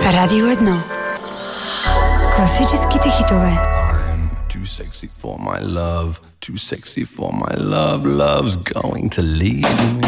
Rádio 1. Klasickите хитове. I'm too sexy for my love, too sexy for my love, love's going to leave me.